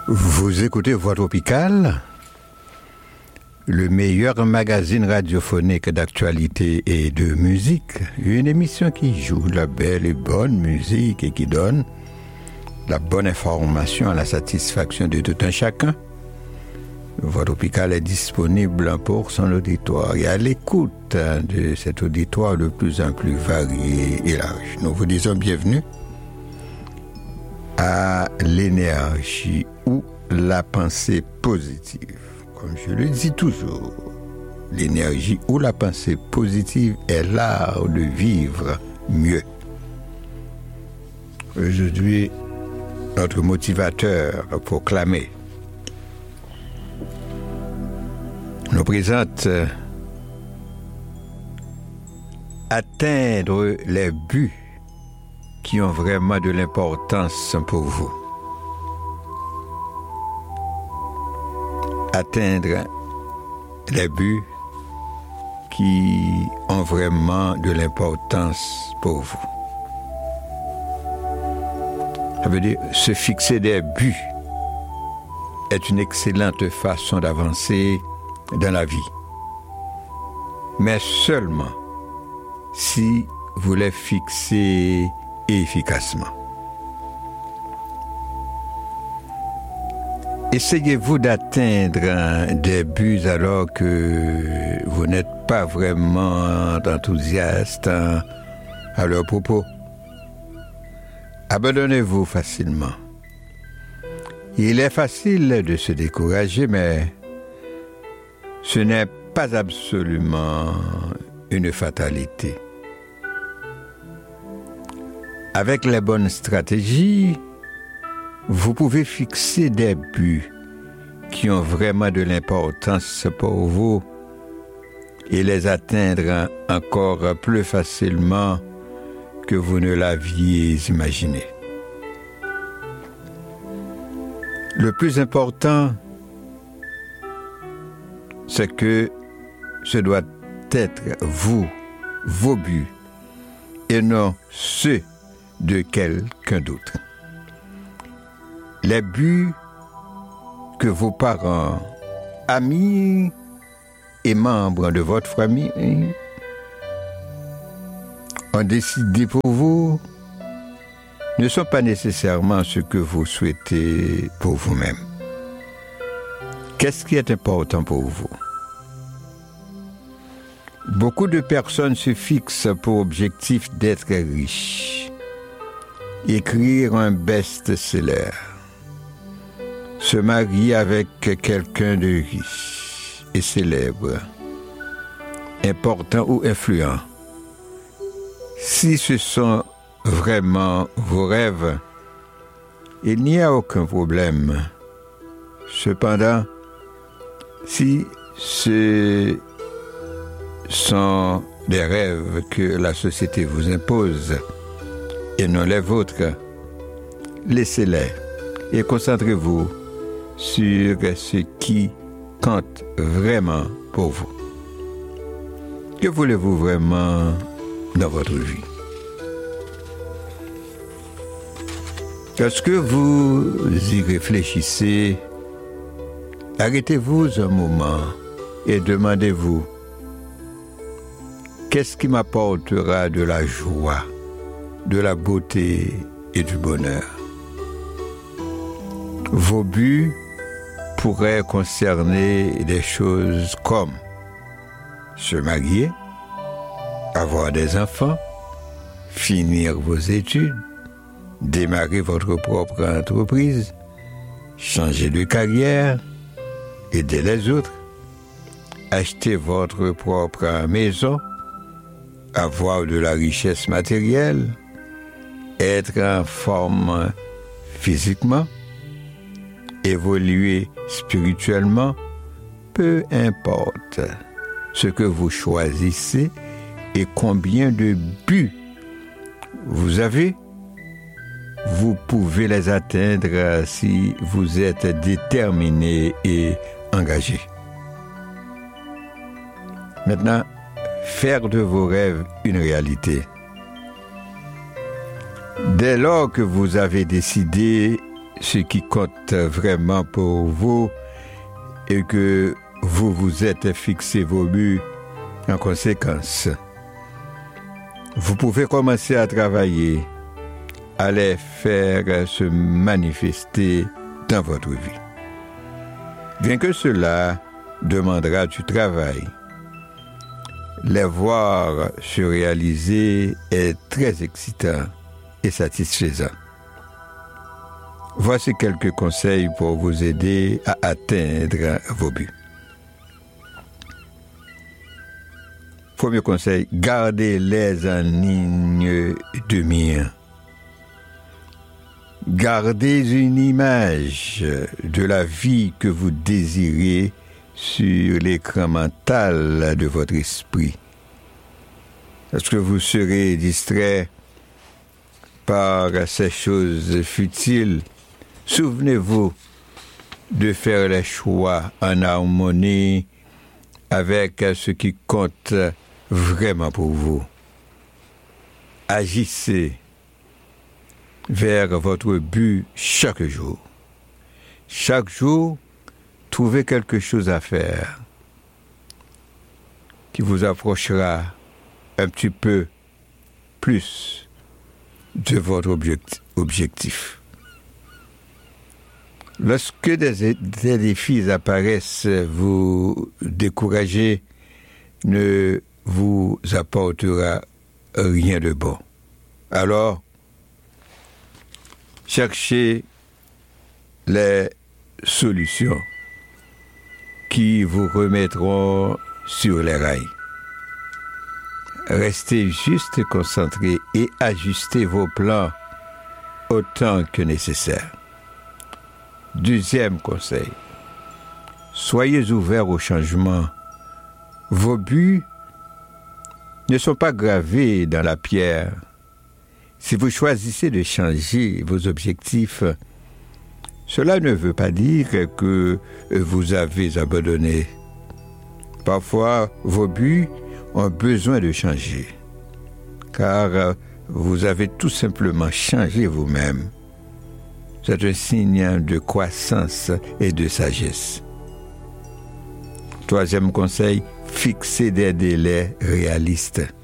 Vous écoutez Voix Tropicale, le meilleur magazine radiophonique d'actualité et de musique. Une émission qui joue la belle et bonne musique et qui donne la bonne information à la satisfaction de tout un chacun. Voix Tropicale est disponible pour son auditoire et à l'écoute de cet auditoire de plus en plus varié et large. Nous vous disons bienvenue à l'énergie ou la pensée positive. Comme je le dis toujours, l'énergie ou la pensée positive est l'art de vivre mieux. Aujourd'hui, notre motivateur proclamé nous présente atteindre les buts qui ont vraiment de l'importance pour vous. Atteindre les buts qui ont vraiment de l'importance pour vous. Ça veut dire se fixer des buts est une excellente façon d'avancer dans la vie. Mais seulement si vous les fixez efficacement. Essayez-vous d'atteindre des buts alors que vous n'êtes pas vraiment enthousiaste à leur propos. Abandonnez-vous facilement. Il est facile de se décourager, mais ce n'est pas absolument une fatalité. Avec les bonnes stratégies, vous pouvez fixer des buts qui ont vraiment de l'importance pour vous et les atteindre encore plus facilement que vous ne l'aviez imaginé. Le plus important, c'est que ce doit être vous, vos buts, et non ceux de quelqu'un d'autre. Les buts que vos parents, amis et membres de votre famille ont décidé pour vous ne sont pas nécessairement ce que vous souhaitez pour vous-même. Qu'est-ce qui est important pour vous? Beaucoup de personnes se fixent pour objectif d'être riches, écrire un best-seller, se marier avec quelqu'un de riche et célèbre, important ou influent. Si ce sont vraiment vos rêves, il n'y a aucun problème. Cependant, si ce sont des rêves que la société vous impose et non les vôtres, laissez-les et concentrez-vous sur ce qui compte vraiment pour vous. Que voulez-vous vraiment dans votre vie? Lorsque vous y réfléchissez, arrêtez-vous un moment et demandez-vous: qu'est-ce qui m'apportera de la joie, de la beauté et du bonheur? Vos buts pourraient concerner des choses comme se marier, avoir des enfants, finir vos études, démarrer votre propre entreprise, changer de carrière, aider les autres, acheter votre propre maison, avoir de la richesse matérielle, être en forme physiquement, évoluer spirituellement, peu importe ce que vous choisissez et combien de buts vous avez, vous pouvez les atteindre si vous êtes déterminé et engagé. Maintenant, faire de vos rêves une réalité. Dès lors que vous avez décidé ce qui compte vraiment pour vous et que vous vous êtes fixé vos buts en conséquence. Vous pouvez commencer à travailler, à les faire se manifester dans votre vie. Bien que cela demandera du travail, les voir se réaliser est très excitant et satisfaisant. Voici quelques conseils pour vous aider à atteindre vos buts. Premier conseil, gardez-les en ligne de mire. Gardez une image de la vie que vous désirez sur l'écran mental de votre esprit. Est-ce que vous serez distrait par ces choses futiles? Souvenez-vous de faire les choix en harmonie avec ce qui compte vraiment pour vous. Agissez vers votre but chaque jour. Chaque jour, trouvez quelque chose à faire qui vous approchera un petit peu plus de votre objectif. Lorsque des défis apparaissent, vous décourager ne vous apportera rien de bon. Alors, cherchez les solutions qui vous remettront sur les rails. Restez juste concentrés et ajustez vos plans autant que nécessaire. Deuxième conseil, soyez ouverts au changement. Vos buts ne sont pas gravés dans la pierre. Si vous choisissez de changer vos objectifs, cela ne veut pas dire que vous avez abandonné. Parfois, vos buts ont besoin de changer, car vous avez tout simplement changé vous-même. C'est un signe de croissance et de sagesse. Troisième conseil, fixez des délais réalistes.